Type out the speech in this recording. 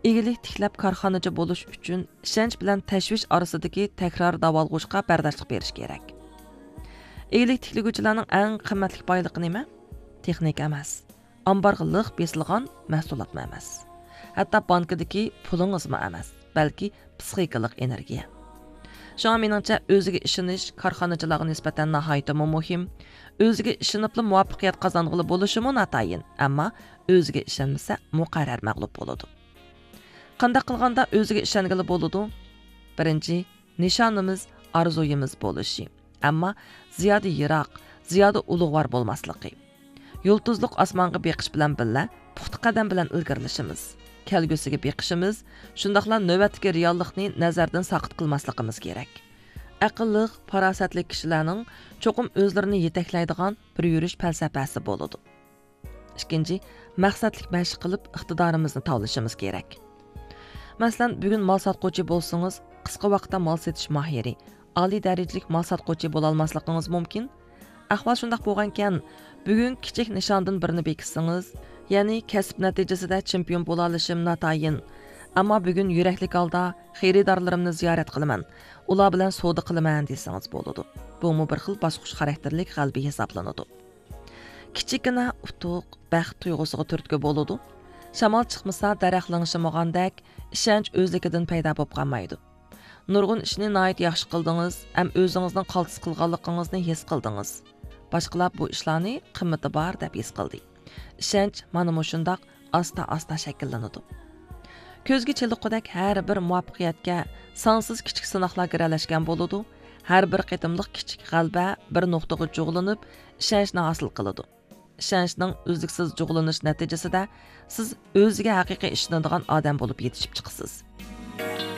Egilik tiklab korxonachi bo'lish uchun ishonch bilan tashvish orasidagi takror davolg'ushqa bardoshlik berish kerak. Egilik tikliguvchilarning eng qimmatli boyligi nima? Texnika emas. Ambarga liq besilgan mahsulotmi emas. Hatto bankadagi pulingizmi emas, balki psixikalik energiya. Şoňa meningçe özüge işiniş korxonachilarga nisbatan nihoyatda muhim. Özüge işinipli muvaffaqiyat qazanğılı boluşumu natayin, ammo özüge işenmese muqarrar mag'lub boladi. Qanday qilganda özüge işengili boladi? Birinchi, nishonimiz arzuyimiz bo'lishi, ammo ziyoda yiroq, ziyoda ulug'vor bo'lmasligi. Yulduzliq osmonga beqish bilan billa puxta qadam bilan ilgarilishimiz, kelgusiga beqishimiz, shundaqla navbatdagi reallikni nazardan saqit qilmasligimiz kerak. Aqlli, farosatli kishilarning cho'qim o'zlarini yetaklaydigan bir yurish falsafasi bo'ladi. Ikkinchi, maqsadlik mashq qilib iqtidorimizni tavlashimiz kerak. Masalan, bugun mol sotquchi bo'lsangiz, qisqa vaqtda mol sotish mohiri, oliy darajalik mol sotquchi bo'la olmasligingiz mumkin. Ahvol shundaq bo'lgankan, bugun kichik nishondan birini bekitsangiz, ya'ni kasb natijasida chempion bo'la olishim natayin. Ammo bugun yuraklik holda xaridorlarimni ziyorat qilaman, ular bilan savdo qilaman desangiz bo'ladi. Bu bir xil boshqa xarakterlik qalbiy hisoblanadi. Kichikina utuq, baxt tuyg'usiga turtki bo'ladi. Shamol chiqmasa daraxtlanishmagandek, ishonch o'zligidan paydo bo'lib qolmaydi. Nurg'un ishni nihoyat yaxshi qildingiz, ham o'zingizning qaltis qilganligingizni his qildingiz. Boshqalar bu ishlarni qimmati bor deb his qildi. Ishonch mana shundoq asta-asta shakllanadi. Ko'zga chiliqudek har bir muvaffaqiyatga sonsiz kichik sinoqlar aralashgan bo'ladi. Har bir qitimliq kichik g'alaba bir nuqtaga cho'g'lanib, ishonchni hosil qiladi. Ishonchning uzluksiz cho'g'lanish natijasida siz o'ziga haqiqiy ishonadigan odam bo'lib yetishib chiqasiz.